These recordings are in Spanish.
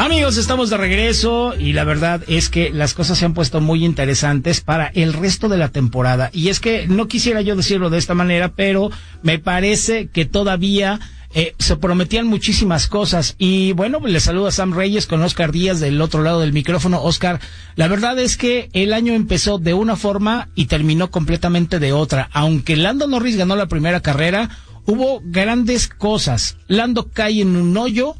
Amigos, estamos de regreso y la verdad es que las cosas se han puesto muy interesantes para el resto de la temporada. Y es que no quisiera yo decirlo de esta manera, pero me parece que todavía se prometían muchísimas cosas. Y bueno, pues les saludo a Sam Reyes con Oscar Díaz del otro lado del micrófono. Oscar, la verdad es que el año empezó de una forma y terminó completamente de otra. Aunque Lando Norris ganó la primera carrera, hubo grandes cosas. Lando cae en un hoyo,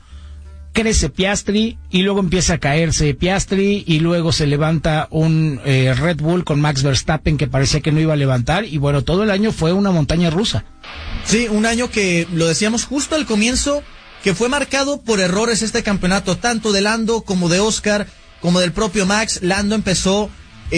crece Piastri y luego empieza a caerse Piastri y luego se levanta un Red Bull con Max Verstappen que parecía que no iba a levantar y bueno, todo el año fue una montaña rusa. Sí, un año que lo decíamos justo al comienzo, que fue marcado por errores este campeonato, tanto de Lando como de Oscar, como del propio Max. Lando empezó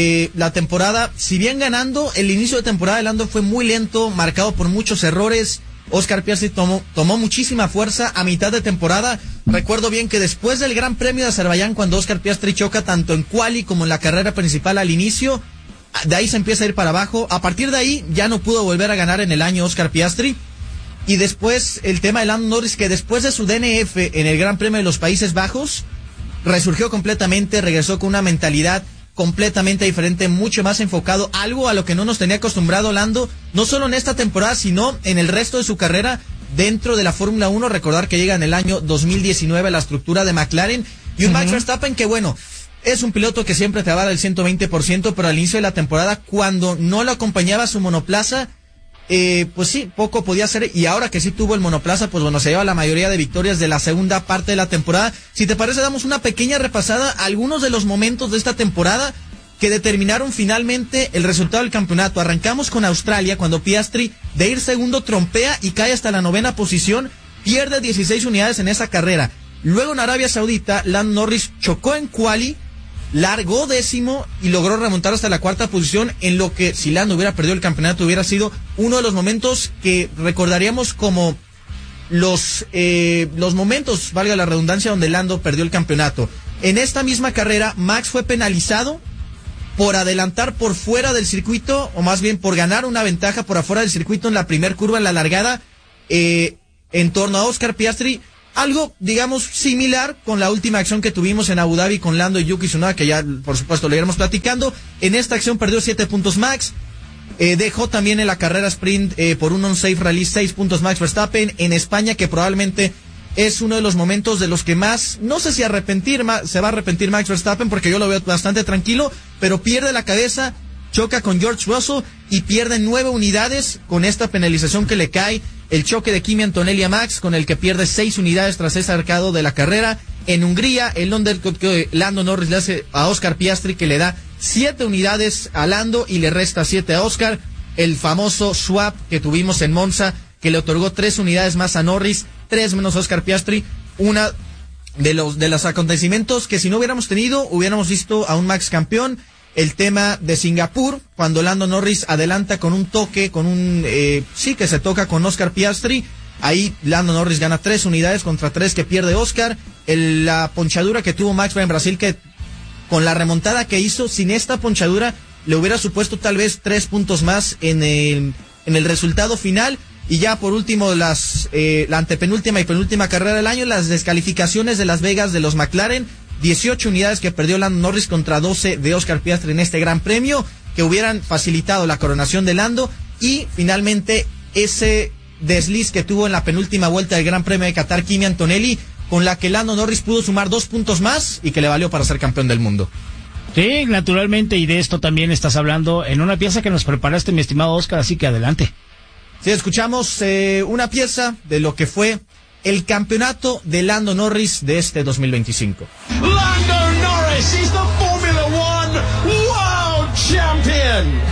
la temporada, si bien ganando, el inicio de temporada de Lando fue muy lento, marcado por muchos errores. Oscar Piastri tomó muchísima fuerza a mitad de temporada. Recuerdo bien que después del Gran Premio de Azerbaiyán, cuando Oscar Piastri choca tanto en quali como en la carrera principal al inicio, de ahí se empieza a ir para abajo. A partir de ahí ya no pudo volver a ganar en el año Oscar Piastri. Y después el tema de Lando Norris, que después de su DNF en el Gran Premio de los Países Bajos, resurgió completamente, regresó con una mentalidad completamente diferente, mucho más enfocado, algo a lo que no nos tenía acostumbrado Lando, no solo en esta temporada, sino en el resto de su carrera dentro de la Fórmula 1. Recordar que llega en el año 2019 a la estructura de McLaren, y un Max Verstappen que bueno, es un piloto que siempre te va a dar el 120%, pero al inicio de la temporada, cuando no lo acompañaba su monoplaza, pues sí, poco podía hacer, y ahora que sí tuvo el monoplaza, pues bueno, se lleva la mayoría de victorias de la segunda parte de la temporada. Si te parece, damos una pequeña repasada a algunos de los momentos de esta temporada que determinaron finalmente el resultado del campeonato. Arrancamos con Australia, cuando Piastri, de ir segundo, trompea y cae hasta la 9ª posición, pierde 16 unidades en esa carrera. Luego en Arabia Saudita, Lando Norris chocó en quali, largó 10º y logró remontar hasta la 4ª posición, en lo que si Lando hubiera perdido el campeonato hubiera sido uno de los momentos que recordaríamos como los momentos, valga la redundancia, donde Lando perdió el campeonato. En esta misma carrera, Max fue penalizado por adelantar por fuera del circuito, o más bien por ganar una ventaja por afuera del circuito en la primer curva, en la largada, en torno a Oscar Piastri. Algo, digamos, similar con la última acción que tuvimos en Abu Dhabi con Lando y Yuki Tsunoda, que ya, por supuesto, lo iremos platicando. En esta acción perdió 7 puntos Max. Dejó también en la carrera sprint por un on-safe release 6 puntos Max Verstappen. En España, que probablemente es uno de los momentos de los que más, no sé si se va a arrepentir Max Verstappen, porque yo lo veo bastante tranquilo, pero pierde la cabeza, choca con George Russell y pierde 9 unidades con esta penalización que le cae. El choque de Kimi Antonelli a Max, con el que pierde 6 unidades tras ese arcado de la carrera. En Hungría, el undercut que Lando Norris le hace a Oscar Piastri, que le da 7 unidades a Lando y le resta 7 a Oscar. El famoso swap que tuvimos en Monza, que le otorgó 3 unidades más a Norris, 3 menos a Oscar Piastri. Una de los acontecimientos que si no hubiéramos tenido, hubiéramos visto a un Max campeón. El tema de Singapur, cuando Lando Norris adelanta con un toque, que se toca con Oscar Piastri. Ahí Lando Norris gana 3 unidades contra 3 que pierde Oscar. La ponchadura que tuvo Max en Brasil, que con la remontada que hizo, sin esta ponchadura, le hubiera supuesto tal vez 3 puntos más en el resultado final. Y ya por último, la antepenúltima y penúltima carrera del año, las descalificaciones de Las Vegas de los McLaren. 18 unidades que perdió Lando Norris contra 12 de Oscar Piastri en este gran premio, que hubieran facilitado la coronación de Lando. Y finalmente ese desliz que tuvo en la penúltima vuelta del Gran Premio de Qatar Kimi Antonelli, con la que Lando Norris pudo sumar 2 puntos más y que le valió para ser campeón del mundo. Sí, naturalmente, y de esto también estás hablando en una pieza que nos preparaste, mi estimado Oscar, así que adelante. Sí, escuchamos una pieza de lo que fue el campeonato de Lando Norris de este 2025. Lando Norris is the Formula One World Champion.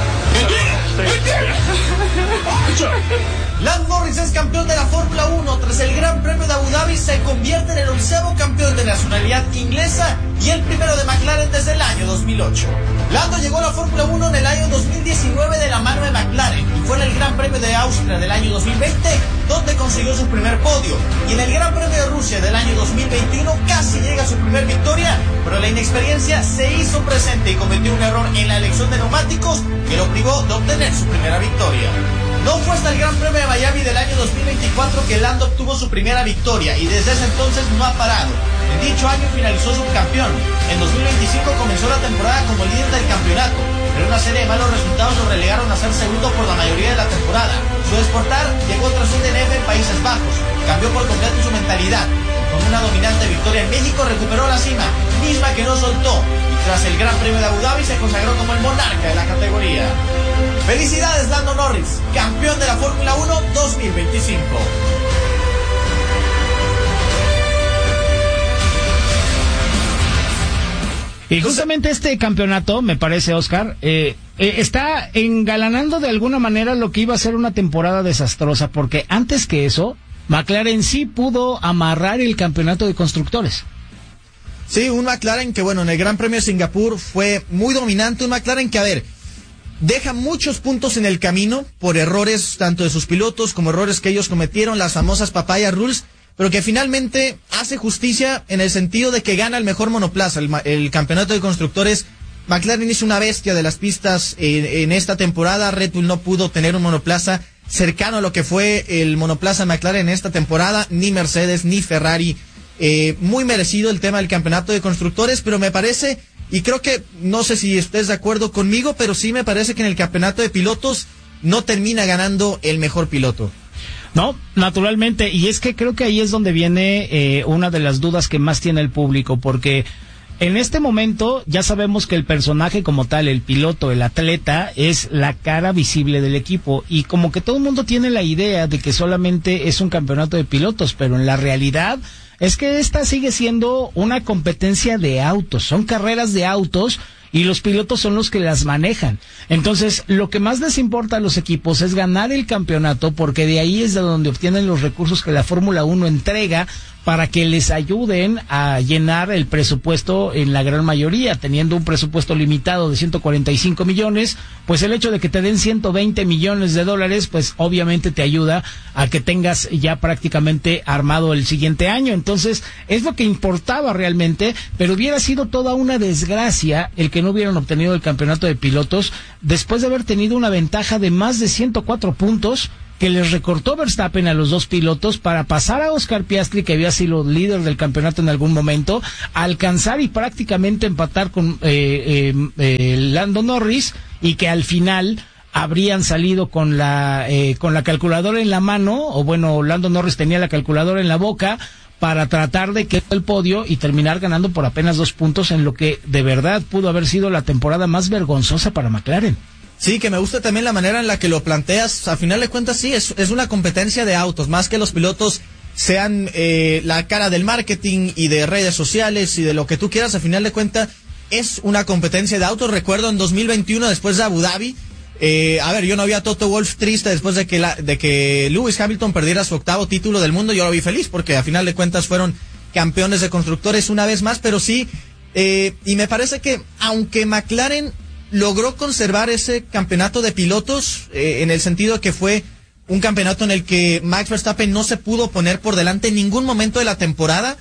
Lando Norris es campeón de la Fórmula 1 tras el Gran Premio de Abu Dhabi. Se convierte en el 11º campeón de nacionalidad inglesa y el primero de McLaren desde el año 2008. Lando llegó a la Fórmula 1 en el año 2019 de la mano de McLaren y fue en el Gran Premio de Austria del año 2020 donde consiguió su primer podio, y en el Gran Premio de Rusia del año 2021 casi llega a su primer victoria, pero la inexperiencia se hizo presente y cometió un error en la elección de neumáticos que lo privó de obtener su primera victoria. No fue hasta el Gran Premio de Miami del año 2024 que Lando obtuvo su primera victoria y desde ese entonces no ha parado. En dicho año finalizó subcampeón. En 2025 comenzó la temporada como líder del campeonato, pero una serie de malos resultados lo relegaron a ser segundo por la mayoría de la temporada. Su exportar llegó tras un DNF en Países Bajos, cambió por completo su mentalidad. Con una dominante victoria en México recuperó la cima, misma que no soltó, y tras el Gran Premio de Abu Dhabi se consagró como el monarca de la categoría. Felicidades Lando Norris, campeón de la Fórmula 1 2025. Y justamente este campeonato, me parece, Oscar, está engalanando de alguna manera lo que iba a ser una temporada desastrosa, porque antes que eso, McLaren sí pudo amarrar el campeonato de constructores. Sí, un McLaren que, bueno, en el Gran Premio de Singapur fue muy dominante, un McLaren que, a ver, deja muchos puntos en el camino por errores tanto de sus pilotos como errores que ellos cometieron, las famosas papaya rules, pero que finalmente hace justicia en el sentido de que gana el mejor monoplaza, el campeonato de constructores. McLaren hizo una bestia de las pistas en esta temporada. Red Bull no pudo tener un monoplaza cercano a lo que fue el monoplaza McLaren en esta temporada, ni Mercedes ni Ferrari. Muy merecido el tema del campeonato de constructores, pero me parece, y creo que, no sé si estés de acuerdo conmigo, pero sí me parece que en el campeonato de pilotos no termina ganando el mejor piloto. No, naturalmente, y es que creo que ahí es donde viene una de las dudas que más tiene el público, porque en este momento ya sabemos que el personaje como tal, el piloto, el atleta, es la cara visible del equipo, y como que todo el mundo tiene la idea de que solamente es un campeonato de pilotos, pero en la realidad es que esta sigue siendo una competencia de autos, son carreras de autos, y los pilotos son los que las manejan. Entonces, lo que más les importa a los equipos es ganar el campeonato, porque de ahí es de donde obtienen los recursos que la Fórmula 1 entrega para que les ayuden a llenar el presupuesto en la gran mayoría, teniendo un presupuesto limitado de 145 millones, pues el hecho de que te den 120 millones de dólares, pues obviamente te ayuda a que tengas ya prácticamente armado el siguiente año. Entonces, es lo que importaba realmente, pero hubiera sido toda una desgracia el que no hubieran obtenido el campeonato de pilotos después de haber tenido una ventaja de más de 104 puntos que les recortó Verstappen a los dos pilotos para pasar a Oscar Piastri, que había sido líder del campeonato en algún momento, alcanzar y prácticamente empatar con Lando Norris, y que al final habrían salido con la calculadora en la mano, o bueno, Lando Norris tenía la calculadora en la boca para tratar de quedar el podio y terminar ganando por apenas 2 puntos en lo que de verdad pudo haber sido la temporada más vergonzosa para McLaren. Sí, que me gusta también la manera en la que lo planteas. A final de cuentas, sí, es una competencia de autos, más que los pilotos sean la cara del marketing y de redes sociales y de lo que tú quieras. A final de cuentas, es una competencia de autos. Recuerdo en 2021, después de Abu Dhabi, yo no vi a Toto Wolff triste después de que Lewis Hamilton perdiera su 8º título del mundo. Yo lo vi feliz porque a final de cuentas fueron campeones de constructores una vez más, pero sí, y me parece que aunque McLaren logró conservar ese campeonato de pilotos, en el sentido que fue un campeonato en el que Max Verstappen no se pudo poner por delante en ningún momento de la temporada.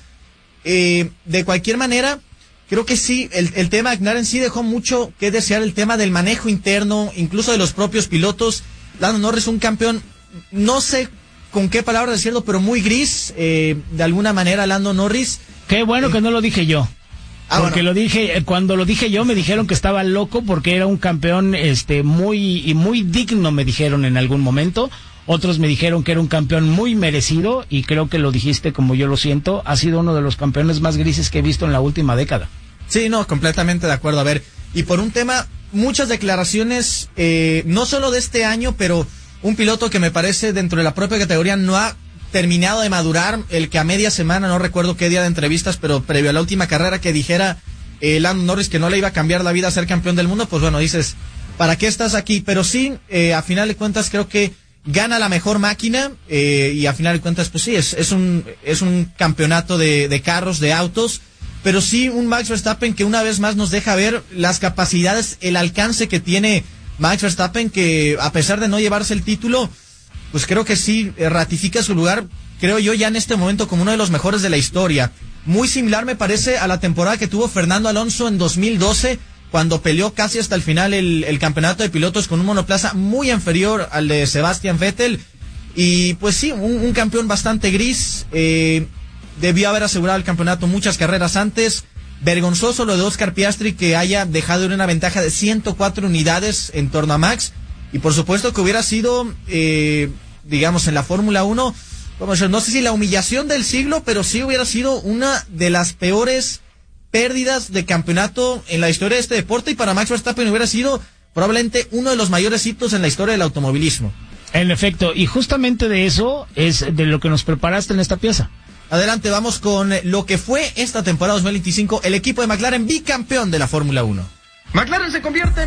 De cualquier manera, creo que sí, el tema de McLaren sí dejó mucho que desear, el tema del manejo interno, incluso de los propios pilotos. Lando Norris, un campeón, no sé con qué palabra decirlo, pero muy gris, de alguna manera, Lando Norris. Qué bueno que no lo dije yo. Porque bueno, cuando lo dije yo me dijeron que estaba loco porque era un campeón muy digno, me dijeron en algún momento. Otros me dijeron que era un campeón muy merecido, y creo que lo dijiste como yo lo siento, ha sido uno de los campeones más grises que he visto en la última década. Sí, no, completamente de acuerdo. A ver, y por un tema, muchas declaraciones, no solo de este año, pero un piloto que me parece dentro de la propia categoría no ha terminado de madurar, el que a media semana, no recuerdo qué día de entrevistas, pero previo a la última carrera, que dijera Lando Norris que no le iba a cambiar la vida a ser campeón del mundo, pues bueno, dices, ¿para qué estás aquí? Pero sí, a final de cuentas creo que gana la mejor máquina, y a final de cuentas pues sí, es un campeonato de carros, de autos, pero sí un Max Verstappen que una vez más nos deja ver las capacidades, el alcance que tiene Max Verstappen, que a pesar de no llevarse el título, pues creo que sí ratifica su lugar, creo yo, ya en este momento como uno de los mejores de la historia. Muy similar me parece a la temporada que tuvo Fernando Alonso en 2012, cuando peleó casi hasta el final el campeonato de pilotos con un monoplaza muy inferior al de Sebastian Vettel. Y pues sí, un campeón bastante gris. debió haber asegurado el campeonato muchas carreras antes. Vergonzoso lo de Oscar Piastri, que haya dejado una ventaja de 104 unidades en torno a Max. Y por supuesto que hubiera sido, digamos, en la Fórmula 1, no sé si la humillación del siglo, pero sí hubiera sido una de las peores pérdidas de campeonato en la historia de este deporte. Y para Max Verstappen hubiera sido probablemente uno de los mayores hitos en la historia del automovilismo. En efecto, y justamente de eso es de lo que nos preparaste en esta pieza. Adelante, vamos con lo que fue esta temporada 2025, el equipo de McLaren bicampeón de la Fórmula 1. McLaren se convierte